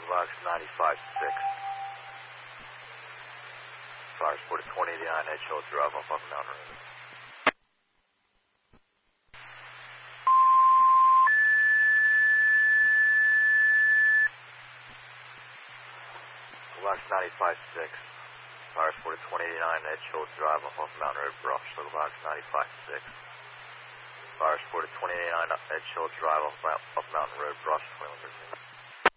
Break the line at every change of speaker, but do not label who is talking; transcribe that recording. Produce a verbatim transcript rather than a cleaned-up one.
Box ninety-five six. Fire Sport twenty eighty-nine Edge Hill Drive off Buck Mountain Road. Box ninety-five six. Fire Sport twenty eighty-nine Edge Hill Drive off Buck Mountain Road, Brush. Local Box ninety-five six. Fire Sport twenty eighty-nine Edge Hill Drive off Buck Mountain Road, Brush, twenty-one thirteen.